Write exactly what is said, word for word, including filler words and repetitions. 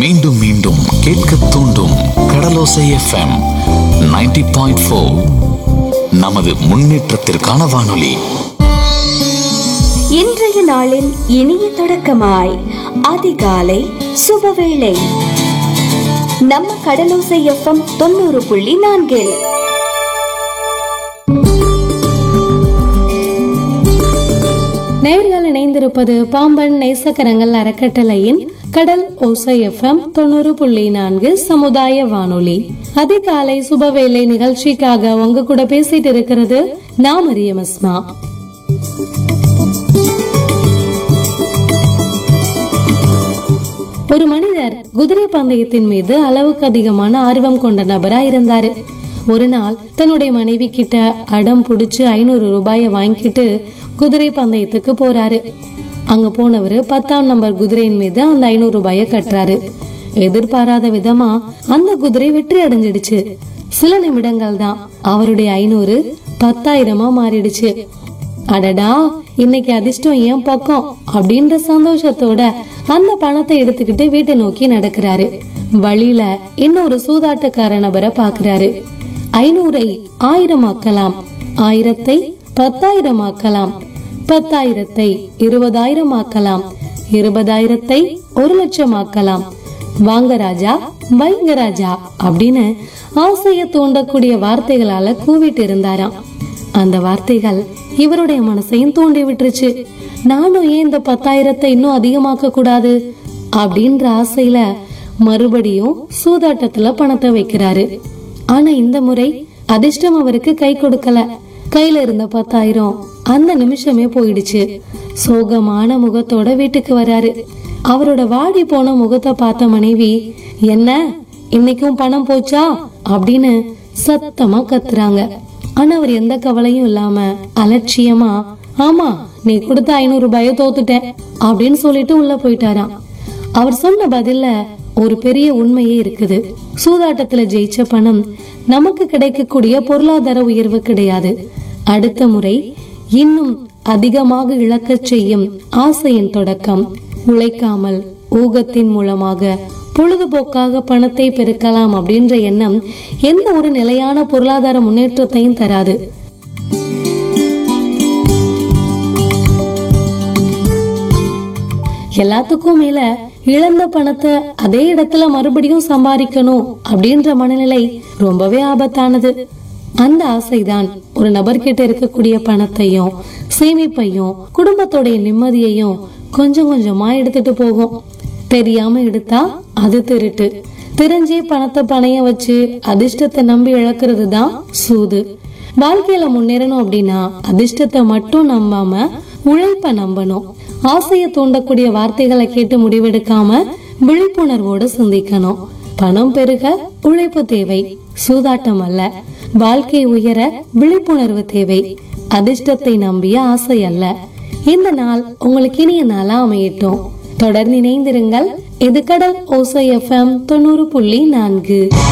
மீண்டும் மீண்டும் கேட்க தூண்டும் கடலோசை எஃப்எம் நைன்டி பாயிண்ட் ஃபோர். நமது முன்னேற்றத்திற்கான வானொலி. இன்றைய நாளின் இனிய தொடக்கமாய் அதிகாலை சுபவேளை நம்ம கடலோசை எஃப்எம் தொண்ணூறு புள்ளி நான்கில். நேயர்கள் இணைந்திருப்பது பாம்பன் நேசக்கரங்கள் அறக்கட்டளையின் கடல் ஓசை எஃப்எம் தொண்ணூறு புள்ளி நான்கு சமுதாய வானொலி. அதிகாலை சுபவேளை நிகழ்ச்சிக்காக உங்க கூட பேசிட்டு இருக்கிறது நான் மரியம் அஸ்மா. ஒரு மனிதர் குதிரை பந்தயத்தின் மீது அளவுக்கு அதிகமான ஆர்வம் கொண்ட நபரா இருந்தாரு. ஒரு நாள் தன்னுடைய மனைவி கிட்ட அடம் புடிச்சு ஐநூறு ரூபாய வாங்கிட்டு குதிரை பந்தயத்துக்கு போறாரு. அங்க போனவரு பத்தாம் நம்பர் குதிரையின் மீது அந்த ஐநூறு ரூபாய கட்டுறாரு. எதிர்பாராத விதமா அந்த குதிரை வெற்றி அடைஞ்சிடுச்சு. சில நிமிடங்கள் தான் அவருடைய ஐநூறு பத்தாயிரமா மாறிடுச்சு. அடடா, இன்னைக்கு அதிர்ஷ்டம் ஏன் பக்கம் அப்படின்ற சந்தோஷத்தோட அந்த பணத்தை எடுத்துக்கிட்டு வீட்டை நோக்கி நடக்கிறாரு. வழியில இன்னொரு சூதாட்டக்கார நபரை பாக்குறாரு. ஐநூறை ஆயிரம் ஆக்கலாம், ஆயிரத்தை பத்தாயிரம் ஆக்கலாம், பத்தாயிரத்தை இருபதாயிரம் ஆக்கலாம், இருபதாயிரத்தை ஒரு லட்சம் ஆக்கலாம். வாங்க ராஜா, வைங்க ராஜா அப்படின்னு ஆசைய தூண்டக்கூடிய வார்த்தைகளால கூவிட்டு இருந்தாராம். அந்த வார்த்தைகள் இவருடைய மனசையும் தூண்டி விட்டுருச்சு. நானும் ஏன் இந்த பத்தாயிரத்தை இன்னும் அதிகமாக்க கூடாது அப்படின்ற ஆசையில மறுபடியும் சூதாட்டத்துல பணத்தை வைக்கிறாரு. ஆனா இந்த முறை அதிர்ஷ்டம் அவருக்கு கை கொடுக்கல. கையில இருந்த பத்தாயிரம் அந்த நிமிஷமே போயிடுச்சு. சோகமான முகத்தோட வீட்டுக்கு வராரு. அவரோட வாடி போன முகத்தை பார்த்த மனைவி, என்ன இன்னைக்கும் பணம் போச்சா அப்படின்னு சத்தமா கத்துறாங்க. ஆனா அவர் எந்த கவலையும் இல்லாம அலட்சியமா, ஆமா நீ கொடுத்த ஐநூறு ரூபாய தோத்துட்டேன் அப்படின்னு சொல்லிட்டு உள்ள போயிட்டாராம். அவர் சொன்ன பதில்ல ஒரு பெரிய உண்மையே இருக்குது. சூதாட்டத்துல ஜெயிச்ச பணம் நமக்கு கிடைக்கக்கூடிய பொருளாதார உயர்வு கிடையாது. அடுத்த முறை இன்னும் அதிகமாக இழக்க செய்யும் ஆசையின் தொடக்கம். உழைக்காமல் ஊகத்தின் மூலமாக பொழுதுபோக்காக பணத்தை பெருக்கலாம் அப்படின்ற எண்ணம் எந்த ஒரு நிலையான பொருளாதார முன்னேற்றத்தையும் தராது. எல்லாத்துக்கும் மேல இழந்த பணத்தை அதே இடத்துல மறுபடியும் சம்பாதிக்கணும் அப்படின்ற மனநிலை ரொம்பவே ஆபத்தானது. அந்த ஆசைதான் ஒரு நபர்கிட்ட இருக்கக்கூடிய பணத்தையும் சேமிப்பையும் குடும்பத்தோடைய நிம்மதியையும் கொஞ்சம் கொஞ்சமா எடுத்துட்டு போகும். தெரியாம எடுத்தா அது திருட்டு. தெரிஞ்சே பணத்தை பணைய வச்சு அதிர்ஷ்டத்தை நம்பி இழக்கிறது தான் சூது. வாழ்க்கையில முன்னேறணும் அப்படின்னா அதிர்ஷ்டத்தை மட்டும் நம்பாம உழைப்ப நம்பணும். ஆசைய தூண்டக்கூடிய வார்த்தைகளை கேட்டு முடிவெடுக்காம விழிப்புணர்வோடு சிந்திக்கணும். பணம் பெருக உழைப்பு தேவை, சூதாட்டம் அல்ல. வாழ்க்கை உயர விழிப்புணர்வு தேவை, அதிர்ஷ்டத்தை நம்பிய ஆசை அல்ல. இந்த நாள் உங்களுக்கு இனிய நாளா அமையட்டும். தொடர்ந்து இணைந்திருங்கள். இது கடல் ஓசை எஃப்எம் தொண்ணூறு புள்ளி நான்கு.